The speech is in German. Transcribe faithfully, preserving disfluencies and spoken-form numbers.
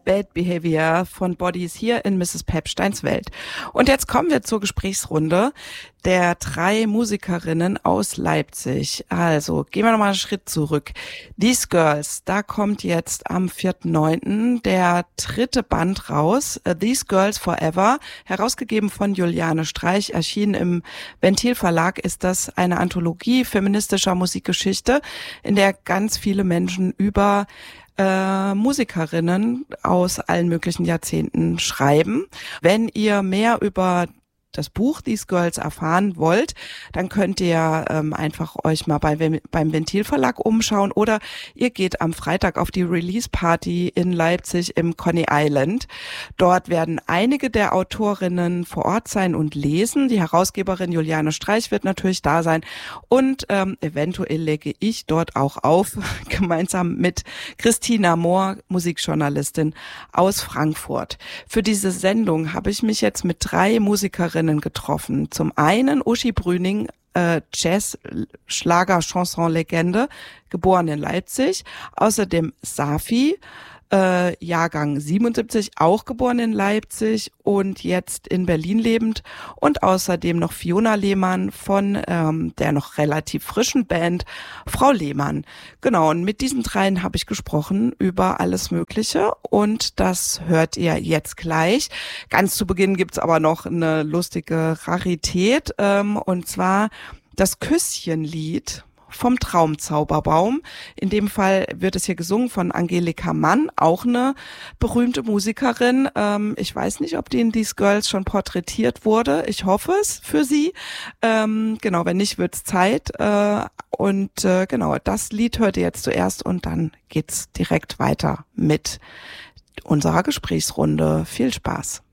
Bad Behavior von Bodies hier in Misses Pepsteins Welt. Und jetzt kommen wir zur Gesprächsrunde der drei Musikerinnen aus Leipzig. Also gehen wir nochmal einen Schritt zurück. These Girls, da kommt jetzt am vierten neunten der dritte Band raus. These Girls Forever, herausgegeben von Juliane Streich, erschienen im Ventil Verlag, ist das eine Anthologie feministischer Musikgeschichte, in der ganz viele Menschen über Äh, Musikerinnen aus allen möglichen Jahrzehnten schreiben. Wenn ihr mehr über das Buch These Girls erfahren wollt, dann könnt ihr ähm, einfach euch mal bei, beim Ventil Verlag umschauen oder ihr geht am Freitag auf die Release Party in Leipzig im Coney Island. Dort werden einige der Autorinnen vor Ort sein und lesen. Die Herausgeberin Juliane Streich wird natürlich da sein und ähm, eventuell lege ich dort auch auf, gemeinsam mit Christina Mohr, Musikjournalistin aus Frankfurt. Für diese Sendung habe ich mich jetzt mit drei Musikerinnen getroffen. Zum einen Uschi Brüning, äh, Jazz, Schlager, Chanson-Legende, geboren in Leipzig. Außerdem Safi, äh, Jahrgang siebenundsiebzig, auch geboren in Leipzig und jetzt in Berlin lebend. Und außerdem noch Fiona Lehmann von ähm, der noch relativ frischen Band Frau Lehmann. Genau, und mit diesen dreien habe ich gesprochen über alles Mögliche und das hört ihr jetzt gleich. Ganz zu Beginn gibt's aber noch eine lustige Rarität, ähm, und zwar das Küsschenlied vom Traumzauberbaum. In dem Fall wird es hier gesungen von Angelika Mann, auch eine berühmte Musikerin. Ähm, ich weiß nicht, ob die in These Girls schon porträtiert wurde. Ich hoffe es für sie. Ähm, genau, wenn nicht, wird's Zeit. Äh, und äh, genau, das Lied hört ihr jetzt zuerst und dann geht's direkt weiter mit unserer Gesprächsrunde. Viel Spaß.